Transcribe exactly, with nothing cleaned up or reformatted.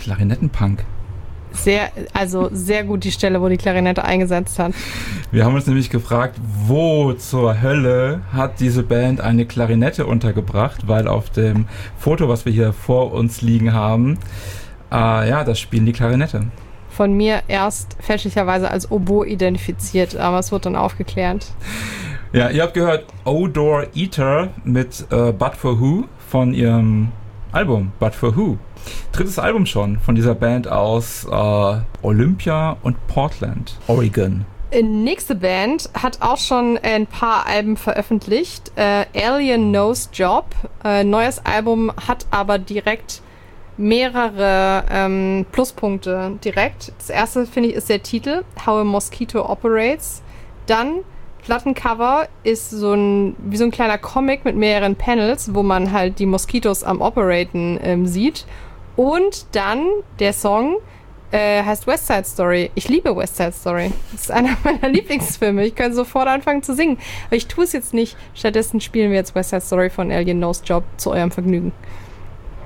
Klarinettenpunk. Sehr, also sehr gut die Stelle, wo die Klarinette eingesetzt hat. Wir haben uns nämlich gefragt, wo zur Hölle hat diese Band eine Klarinette untergebracht, weil auf dem Foto, was wir hier vor uns liegen haben, äh, ja, das spielen die Klarinette. Von mir erst fälschlicherweise als Oboe identifiziert, aber es wird dann aufgeklärt. Ja, ihr habt gehört Odor Eater mit äh, But For Who von ihrem Album But For Who. Drittes Album schon von dieser Band aus äh, Olympia und Portland, Oregon. Nächste Band hat auch schon ein paar Alben veröffentlicht. Äh, Alien Nose Job. Äh, neues Album hat aber direkt mehrere ähm, Pluspunkte direkt. Das erste, finde ich, ist der Titel, How a Mosquito Operates. Dann Plattencover ist so ein, wie so ein kleiner Comic mit mehreren Panels, wo man halt die Moskitos am Operaten ähm, sieht. Und dann der Song äh, heißt West Side Story. Ich liebe West Side Story. Das ist einer meiner Lieblingsfilme. Ich könnte sofort anfangen zu singen. Aber ich tue es jetzt nicht. Stattdessen spielen wir jetzt West Side Story von Alien Nose Job zu eurem Vergnügen.